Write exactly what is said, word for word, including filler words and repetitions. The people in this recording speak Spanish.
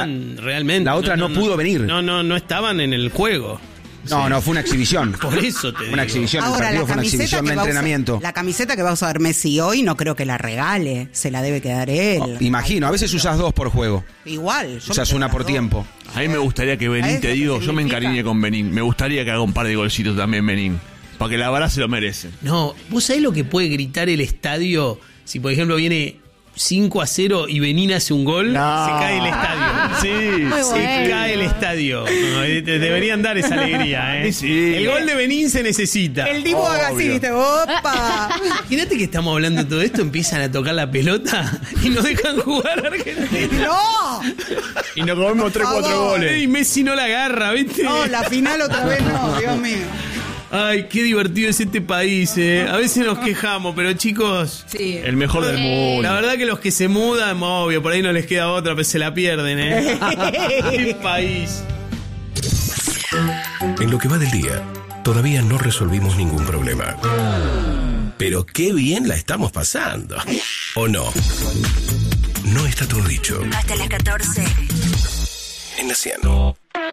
estaban la, realmente. La otra no, no, no pudo venir. No, no, no estaban en el juego. No, sí. no, fue una exhibición. Por eso te digo. Una exhibición, Ahora, el partido fue una exhibición de entrenamiento. Usar, la camiseta que va a usar Messi hoy no creo que la regale, se la debe quedar él. Oh, imagino, a veces usas dos por juego. Igual. Usas una por dos. tiempo. A mí me gustaría que Benín, te digo, yo me encariñe con Benín. Me gustaría que haga un par de golcitos también Benín. Para que la verdad se lo merece. No, ¿vos sabés lo que puede gritar el estadio si, por ejemplo, viene cinco a cero y Benín hace un gol? No. Se cae el estadio. Sí, se sí. cae el estadio. No, deberían dar esa alegría, ¿eh? Sí. El gol de Benín se necesita. El Dibu haga así, ¿viste? ¡Opa! Imagínate que estamos hablando de todo esto, empiezan a tocar la pelota y no dejan jugar a Argentina. ¡No! Y nos comemos tres, cuatro goles. Y Messi no la agarra, ¿viste? No, la final otra vez no, Dios mío. Ay, qué divertido es este país, eh. A veces nos quejamos, pero chicos... Sí. El mejor del mundo. La verdad que los que se mudan, obvio, por ahí no les queda otra, pero se la pierden, eh. ¡Qué país! En lo que va del día, todavía no resolvimos ningún problema. Pero qué bien la estamos pasando. ¿O no? No está todo dicho. Hasta las catorce. En la cien.